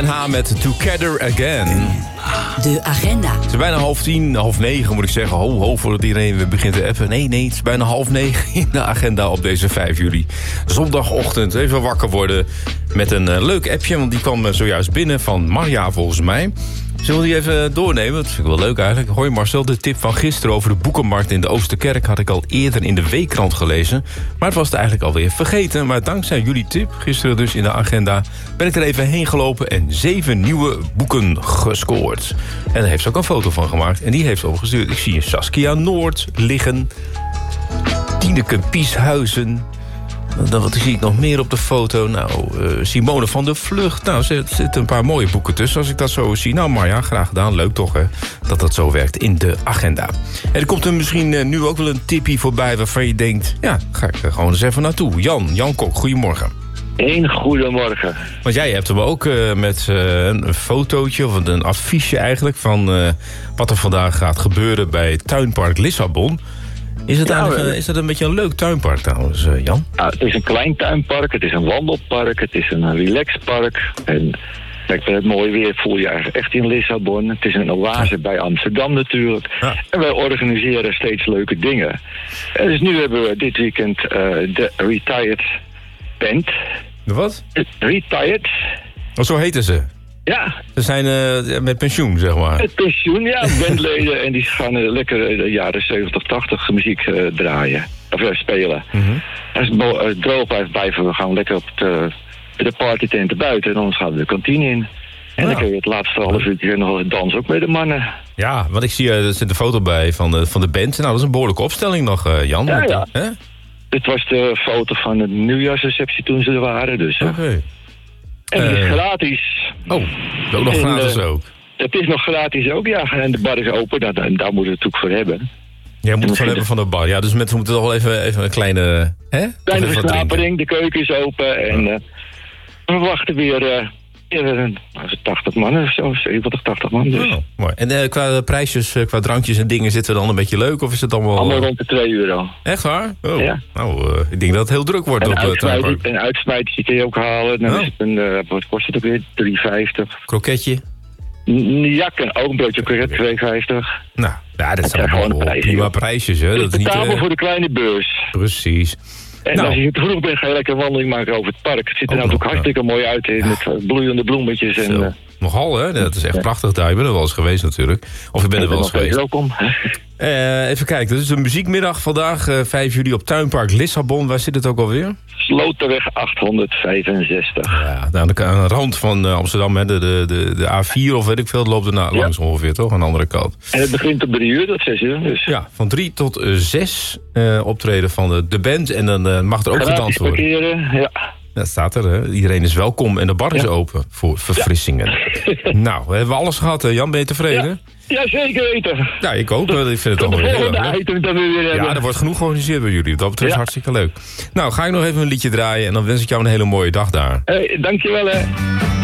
en H met Together Again. De agenda. Het is bijna 8:30 moet ik zeggen. Ho, voordat iedereen weer begint te appen. Nee, het is bijna 8:30 in de agenda op deze 5 juli. Zondagochtend, even wakker worden met een leuk appje. Want die kwam zojuist binnen van Marja volgens mij. Zullen we die even doornemen? Dat vind ik wel leuk eigenlijk. Hoi Marcel, de tip van gisteren over de boekenmarkt in de Oosterkerk had ik al eerder in de Weekkrant gelezen. Maar het was het eigenlijk alweer vergeten. Maar dankzij jullie tip, gisteren dus in de agenda, ben ik er even heen gelopen en 7 nieuwe boeken gescoord. En daar heeft ze ook een foto van gemaakt. En die heeft ze opgestuurd. Ik zie Saskia Noord liggen. Tineke Pieshuizen. Wat zie ik nog meer op de foto? Simone van der Vlucht. Er zitten een paar mooie boeken tussen als ik dat zo zie. Nou Marja, graag gedaan. Leuk toch hè, dat zo werkt in de agenda. En er komt er misschien nu ook wel een tipje voorbij waarvan je denkt, ja, ga ik er gewoon eens even naartoe. Jan Kok, goedemorgen. Een goedemorgen. Want jij hebt hem ook met een fotootje of een adviesje eigenlijk van wat er vandaag gaat gebeuren bij Tuinpark Lissabon. Is dat een beetje een leuk tuinpark trouwens, Jan? Ja, het is een klein tuinpark, het is een wandelpark, het is een relaxpark. En kijk, bij het mooie weer voel je eigenlijk echt in Lissabon. Het is een oase bij Amsterdam natuurlijk. Ja. En wij organiseren steeds leuke dingen. En dus nu hebben we dit weekend de Retired Band. De wat? Retired. Oh, zo heten ze? Ja. Ze zijn met pensioen, zeg maar. Met pensioen, ja. Bandleden. En die gaan lekker de jaren 70, 80 muziek draaien. Of spelen. Mm-hmm. Als het droog blijven we gaan lekker op de partytenten buiten. En dan gaan we de kantine in. En dan kun je het laatste half uurtje nog dansen ook met de mannen. Ja, want ik zie, er zit een foto bij van de band. Nou, dat is een behoorlijke opstelling nog, Jan. Ja. Dit was de foto van de nieuwjaarsreceptie toen ze er waren. Dus, Oké. En het is gratis. Oh, ook nog gratis ook. Het is nog gratis ook, ja. En de bar is open, daar moeten we het natuurlijk voor hebben. Jij moet het van hebben van de bar. Ja, dus mensen moeten toch wel even een kleine... Kleine versnapering, de keuken is open. En we wachten weer 80 man of zo, 70, 80 man. Dus. Oh, mooi. En qua prijsjes, qua drankjes en dingen, zitten we dan een beetje leuk? Of is het allemaal... Allemaal rond de €2. Echt waar? Oh. Ja. Nou, ik denk dat het heel druk wordt op het tuinpark. Een uitsmijtje kun je ook halen. Dan is het wat kost het ook weer? €3,50. Kroketje? Ja, kan ook een broodje kroket, €2,50. Nou, ja, dat zijn gewoon prima prijsjes. Hè? Dat is betaalbaar voor de kleine beurs. Precies. En als je te vroeg bent, ga je lekker een wandeling maken over het park. Het ziet er natuurlijk hartstikke mooi uit met bloeiende bloemetjes. En, nogal, hè? Dat is echt prachtig daar. Ik ben er wel eens geweest natuurlijk. Of ik ben er wel eens geweest. Welkom. Even kijken, dit is een muziekmiddag vandaag, 5 juli op Tuinpark Lissabon. Waar zit het ook alweer? Sloterweg 865. Ja, aan de rand van Amsterdam, hè, de A4 of weet ik veel, het loopt er langs ongeveer, toch? Aan de andere kant. En het begint om 3 uur tot 6 uur. Dus. Ja, van 3 tot 6 optreden van de band en dan mag er ook gedanst worden. Parkeren, ja. Dat staat er, hè. Iedereen is welkom en de bar is open voor verfrissingen. Ja. Nou, hebben we alles gehad, Jan, ben je tevreden? Ja, zeker weten. Ja, ik ook. Ik vind het toch wel heel leuk. Ja, er wordt genoeg georganiseerd bij jullie. Dat betreft hartstikke leuk. Nou, ga ik nog even een liedje draaien en dan wens ik jou een hele mooie dag daar. Hey, dankjewel hè.